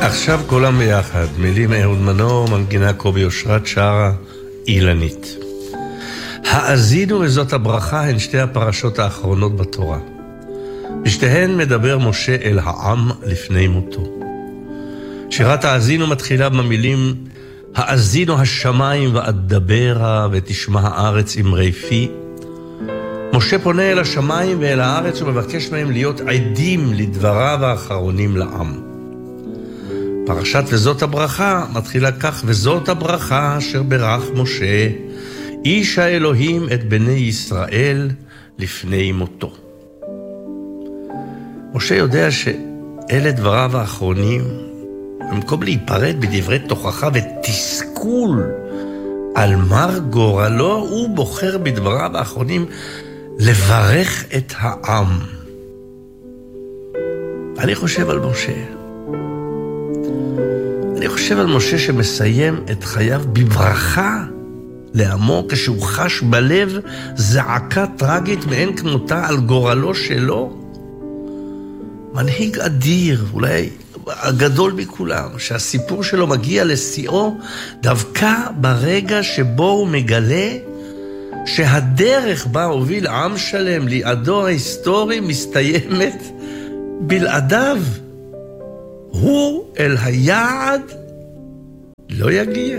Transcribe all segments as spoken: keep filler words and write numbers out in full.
עכשיו כולם ביחד, מילים אהוד מנור, מנגינה קובי אושרת, שרה אילנית. האזינו וזאת הברכה הן שתי הפרשות האחרונות בתורה. בשתיהן מדבר משה אל העם לפני מותו. שירת האזינו מתחילה במילים האזינו השמיים ואדברה ותשמע הארץ אמרי פי. משה פונה אל השמיים ואל הארץ ומבקש מהם להיות עדים לדבריו האחרונים לעם. פרשת וזאת הברכה מתחילה כך, וזאת הברכה אשר ברך משה איש האלוהים את בני ישראל לפני מותו. משה יודע שאלה דבריו האחרונים, במקום להיפרד בדברי תוכחה ותסכול על מר גורלו, הוא בוחר בדבריו האחרונים לברך את העם. אני חושב על משה. אני חושב על משה שמסיים את חייו בברכה לעמו, כשהוא חש בלב זעקה טרגית מאין כמותה על גורלו שלו. מנהיג אדיר, אולי הגדול מכולם, שהסיפור שלו מגיע לשיאו דווקא ברגע שבו הוא מגלה שהדרך בה הוביל עם שלם ליעדו ההיסטורי מסתיימת בלעדיו. הוא אל היעד לא יגיע.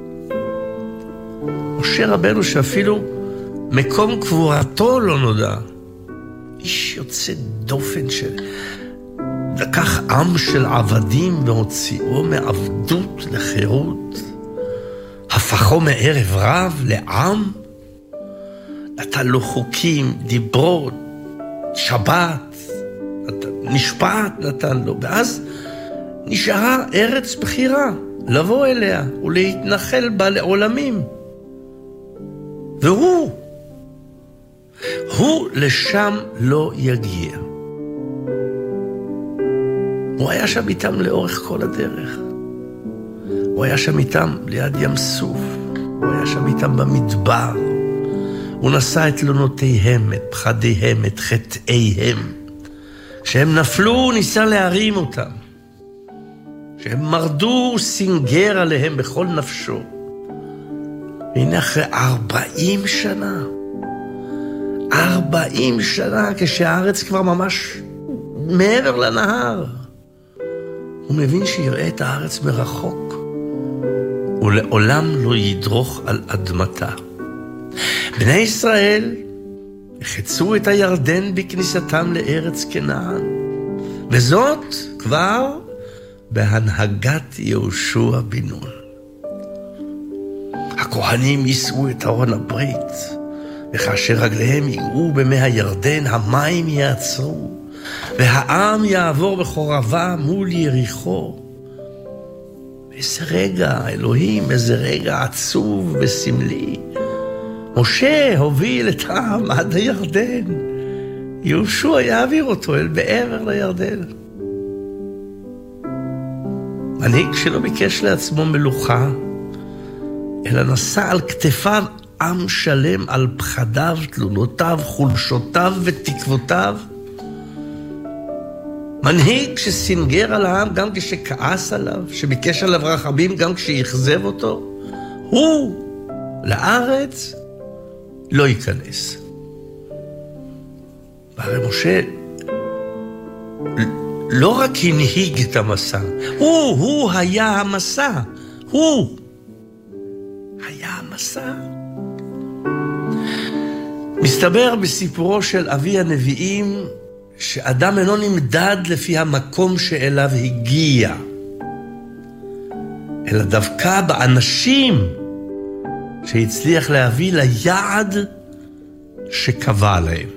משה רבנו שאפילו מקום קבורתו לא נודע. איש יוצא דופן של לקח עם של עבדים והוציאו מעבדות לחירות, הפכו מערב רב לעם, נתן לו חוקים, דיברות, שבת, משפט נתן לו, ואז נשארה ארץ בחירה, לבוא אליה ולהתנחל בה לעולמים. והוא, הוא לשם לא יגיע. הוא היה שם איתם לאורך כל הדרך. הוא היה שם איתם ליד ים סוף. הוא היה שם איתם במדבר. הוא נשא את תלונותיהם, את פחדיהם, את חטאיהם. כשהם נפלו, הוא ניסה להרים אותם. כשהם מרדו, הוא סינגר עליהם בכל נפשו. והנה אחרי ארבעים שנה, ארבעים שנה, כשהארץ כבר ממש מעבר לנהר, הוא מבין שיראה את הארץ מרחוק, ולעולם לא ידרוך על אדמתה. בני ישראל חצו את הירדן בכניסתם לארץ כנען, וזאת כבר בהנהגת יהושע בן נון. הכהנים יישאו את ארון הברית, וכאשר רגליהם יגעו במי הירדן, המים יעצרו, והעם יעבור בחורבה מול יריחו. איזה רגע, אלוהים, איזה רגע עצוב וסמלי. משה הוביל את העם עד הירדן. יהושע יעביר אותו אל בעבר לירדן. מנהיג שלא ביקש לעצמו מלוכה, אלא נשא על כתפיו עם שלם, על פחדיו, תלונותיו, חולשותיו ותקוותיו. מנהיג שסינגר על העם גם כשכעס עליו, שביקש עליו רחמים גם כשיחזב אותו. הוא לארץ לא ייכנס. והרי משה לא רק הנהיג את המסע, הוא, הוא היה המסע. הוא היה המסע. מסתבר בסיפורו של אבי הנביאים שאדם אינו נמדד לפי המקום שאליו הגיע, אלא דווקא באנשים שהצליח להביא ליעד שקבע להם.